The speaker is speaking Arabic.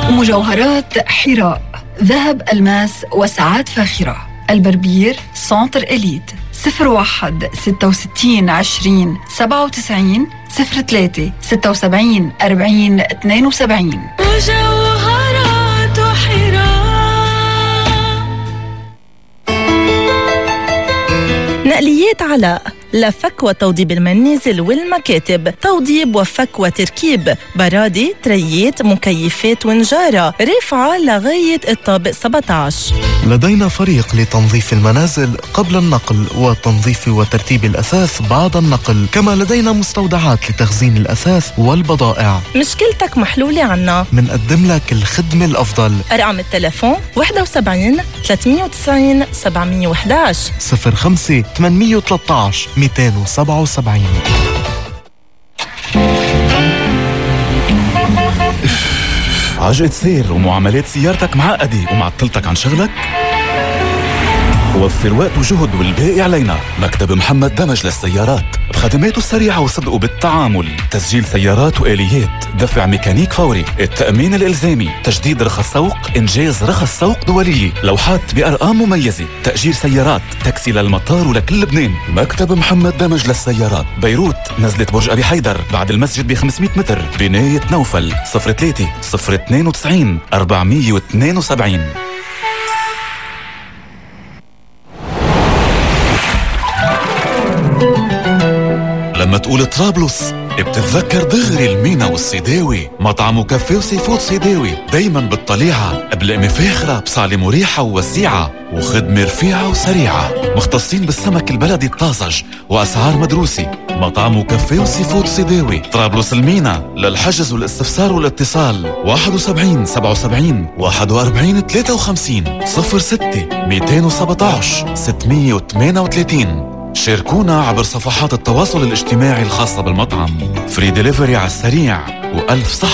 مجوهرات حراء، ذهب، ألماس وساعات فاخرة. البربير سنتر إليت 01 66 20 97 03 76 40 72. مجوهرات حراء. نقليات علاء لفك وتوضيب المنازل والمكاتب، توضيب وفك وتركيب، برادي، تريات، مكيفات ونجارة، رفعة لغاية الطابق 17. لدينا فريق لتنظيف المنازل قبل النقل وتنظيف وترتيب الأثاث بعد النقل، كما لدينا مستودعات لتخزين الأثاث والبضائع. مشكلتك محلولة عنا، منقدم لك الخدمة الأفضل. أرقام التلفون 71 390 711 05 813 277. عجقة سير ومعاملات سيارتك معقدة ومعطلتك عن شغلك؟ وفر وقت وجهد والباقي علينا. مكتب محمد دمج للسيارات بخدماته السريعة وصدقه بالتعامل، تسجيل سيارات وآليات، دفع ميكانيك فوري، التأمين الإلزامي، تجديد رخص سوق، إنجاز رخص سوق دولية، لوحات بأرقام مميزة، تأجير سيارات، تاكسي للمطار ولكل لبنان. مكتب محمد دمج للسيارات، بيروت، نزلة برج أبي حيدر بعد المسجد ب500 متر، بناية نوفل. 03 092 472. لما تقول طرابلس بتتذكر دغري المينا والصيداوي، مطعم وكافيه وسي فود صيداوي، دايما بالطليعة بلقمة فاخرة بصالة مريحة ووسيعة وخدمة رفيعة وسريعة، مختصين بالسمك البلدي الطازج وأسعار مدروسة. مطعم وكافيه وسي فود صيداوي، طرابلس المينا. للحجز والاستفسار والاتصال 71 77 41 53 06 217 638. شاركونا عبر صفحات التواصل الاجتماعي الخاصة بالمطعم. فري ديليفري على السريع وألف صحة.